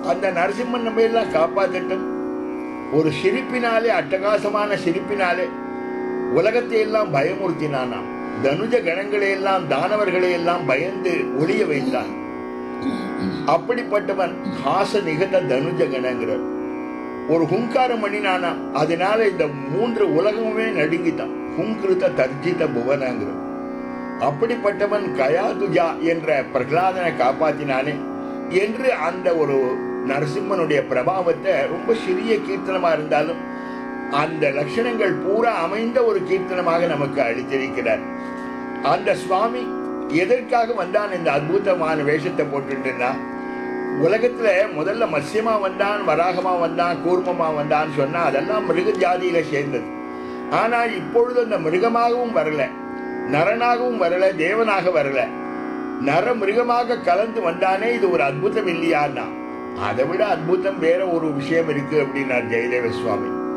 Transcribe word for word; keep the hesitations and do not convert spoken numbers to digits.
அந்த நரசிம்மன் நம்ம எல்லாம் காப்பாற்றட்டும். ஒரு சிரிப்பினாலே, அட்டகாசமான சிரிப்பினாலே உலகத்தை எல்லாம் பயமுறுத்தினானாம். தனுஜ கணங்களை எல்லாம், தானவர்களை எல்லாம் பயந்து ஒளிய வைத்தான். அப்படிப்பட்டவன் ஹாச நிகத தனுஜ கணங்கிறார். ஒரு ஹுங்காரம் பண்ணினானாம். அதனால இந்த மூன்று உலகமுமே நடுங்கிட்டான். ஹுங்கிருத்த தர்ஜித புவனங்கிற அப்படிப்பட்டவன் கயாதுஜா என்ற பிரகலாதனை காப்பாத்தினானே என்று அந்த ஒரு நரசிம்மனுடைய பிரபாவத்தை ரொம்ப சிறிய கீர்த்தனமா இருந்தாலும் அந்த லட்சணங்கள் பூரா அமைந்த ஒரு கீர்த்தனமாக நமக்கு அளித்திருக்கிறார். அந்த சுவாமி எதற்காக வந்தான் இந்த அற்புதமான வேஷத்தை போட்டுட்டுன்னா, உலகத்துல முதல்ல மத்ஸ்யமா வந்தான், வராகமா வந்தான், கூர்மமா வந்தான்னு சொன்னா அதெல்லாம் மிருக ஜாதியில சேர்ந்தது. ஆனால் இப்பொழுது அந்த மிருகமாகவும் வரல, நரனாகவும் வரல, தேவனாக வரல, நர மிருகமாக கலந்து வந்தானே, இது ஒரு அற்புதம் இல்லையான்னா அதை விட அற்புதம் வேற ஒரு விஷயம் இருக்கு அப்படின்னார் ஜெயதேவ சுவாமி.